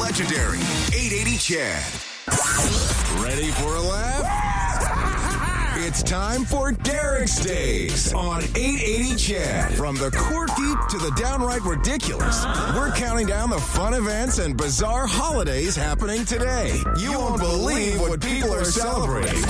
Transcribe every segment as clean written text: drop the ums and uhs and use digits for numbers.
legendary 880 Chad. Ready for a laugh? It's time for Derek's Days on 880 Chad. From the quirky to the downright ridiculous, we're counting down the fun events and bizarre holidays happening today. You won't believe what people are celebrating.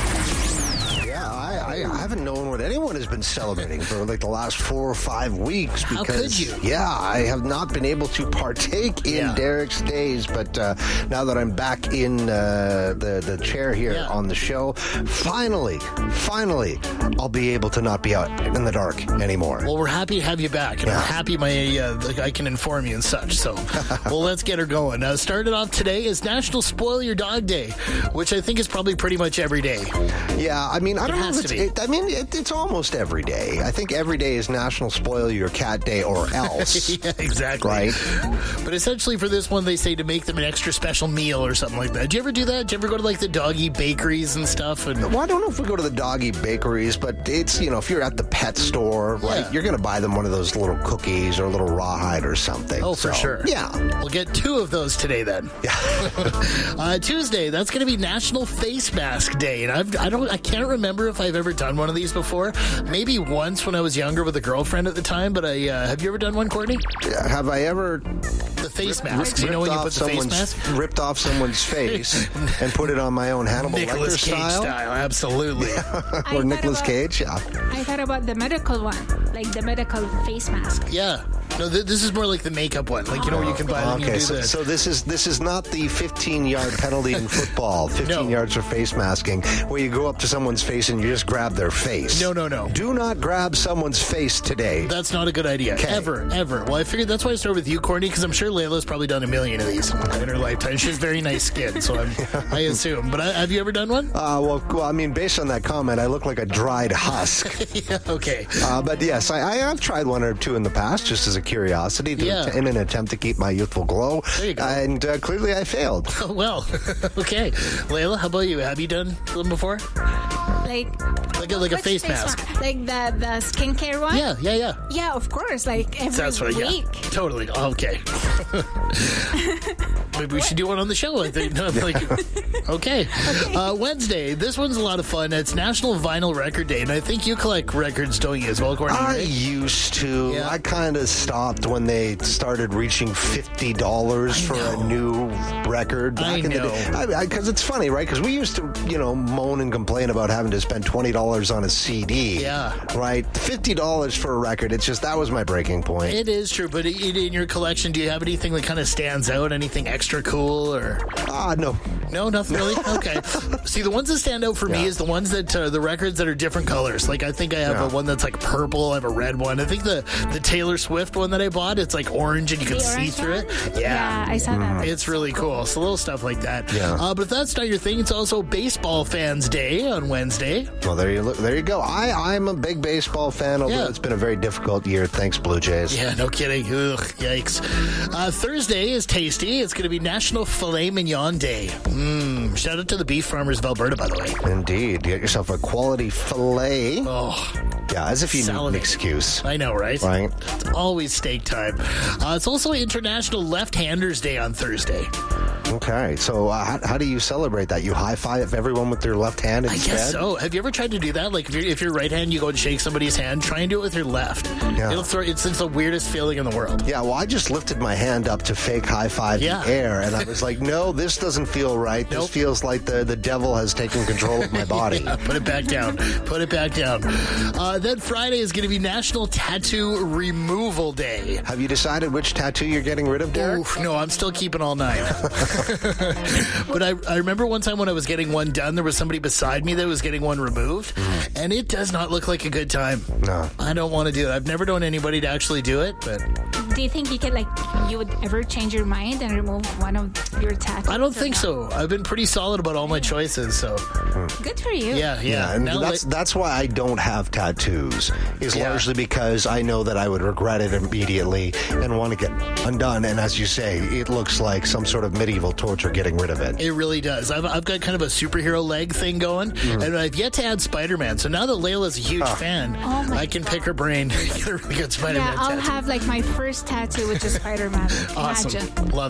I haven't known what anyone has been celebrating for like the last 4 or 5 weeks. Because, how could you? Yeah, I have not been able to partake in Derek's Days, but now that I'm back in the chair here on the show, finally, I'll be able to not be out in the dark anymore. Well, we're happy to have you back, and we're happy I can inform you and such. So, well, let's get her going. Started off today is National Spoil Your Dog Day, which I think is probably pretty much every day. Yeah, I mean, I don't know if it's almost every day. I think every day is National Spoil Your Cat Day or else. Yeah, exactly. Right? But essentially for this one, they say to make them an extra special meal or something like that. Do you ever do that? Do you ever go to like the doggy bakeries and stuff? Well, I don't know if we go to the doggy bakeries, but it's, if you're at the pet store, right, you're going to buy them one of those little cookies or a little rawhide or something. Oh, for sure. Yeah. We'll get 2 of those today then. Yeah. Tuesday, that's going to be National Face Mask Day. And I can't remember if I've ever done one of these before. Maybe once when I was younger with a girlfriend at the time, but have you ever done one, Courtney? Have I ever... The face masks. You know when you put the face mask? Ripped off someone's face and put it on my own Hannibal Nicolas Lecter Cage style? Absolutely. Or Nicolas Cage, I thought about the medical one, like the medical face mask. Yeah. No, this is more like the makeup one. Like, where you can buy them. Okay, so this is not the 15-yard penalty in football, 15 yards for face masking, where you go up to someone's face and you just grab their face. No. Do not grab someone's face today. That's not a good idea. Okay. Ever. Well, I figured that's why I started with you, Courtney, because I'm sure Layla's probably done a million of these in her lifetime. She has very nice skin, so I assume. But have you ever done one? Well, I mean, based on that comment, I look like a dried husk. Yeah, okay. But yes, I have tried one or two in the past, just as a curiosity, in an attempt to keep my youthful glow. There you go. And clearly I failed. Well, okay. Layla, how about you? Have you done them before? Like a face mask. Like the skincare one? Yeah. Yeah, of course. Like every week. Yeah, totally. Okay. Maybe we should do one on the show. I think. Okay. Wednesday. This one's a lot of fun. It's National Vinyl Record Day, and I think you collect records, don't you, as well, Courtney? I used to. Yeah. I kind of stopped when they started reaching $50 for a new record back in the day. Because it's funny, right? Because we used to, moan and complain about having to spend $20 on a CD. Yeah. Right? $50 for a record. It's just, that was my breaking point. It is true, but in your collection, do you have anything that kind of stands out? Anything extra cool? Or no. No, nothing really? Okay. See, the ones that stand out for me is the ones that, the records that are different colors. Like, I think I have one that's like purple. I have a red one. I think the Taylor Swift one that I bought, it's like orange and you can see through it. Yeah, I saw that. It's really cool. So little stuff like that. Yeah. But if that's not your thing, it's also Baseball Fans Day on Wednesday. Well, there you go. I'm a big baseball fan, although it's been a very difficult year. Thanks, Blue Jays. Yeah, no kidding. Ugh, yikes. Thursday is tasty. It's going to be National Filet Mignon Day. Shout out to the beef farmers of Alberta, by the way. Indeed. Get yourself a quality filet. Oh. Yeah, as if you need an excuse. I know, right? Right. It's always steak time. It's also International Left-Handers Day on Thursday. Okay, so how do you celebrate that? You high-five everyone with their left hand instead? I guess so. Have you ever tried to do that? Like, if you're right hand, you go and shake somebody's hand, try and do it with your left. Yeah. It's the weirdest feeling in the world. Yeah, well, I just lifted my hand up to fake high-five the air, and I was like, no, this doesn't feel right. This feels like the devil has taken control of my body. Yeah, put it back down. Then Friday is going to be National Tattoo Removal Day. Have you decided which tattoo you're getting rid of, Derek? Oof, no, I'm still keeping all 9. But I remember one time when I was getting one done, there was somebody beside me that was getting one removed, and it does not look like a good time. No. I don't want to do it. I've never known anybody to actually do it, but... Do you think you would ever change your mind and remove one of your tattoos? I don't think so. I've been pretty solid about all my choices, so... Good for you. Yeah. And that's why I don't have tattoos, is largely because I know that I would regret it immediately and want to get undone. And as you say, it looks like some sort of medieval torture getting rid of it. It really does. I've got kind of a superhero leg thing going, and I've yet to add Spider-Man. So now that Layla's a huge fan, I can pick her brain, get a really good Spider-Man tattoo. I'll have my first tattoo, which is Spider-Man. Awesome. Imagine. Love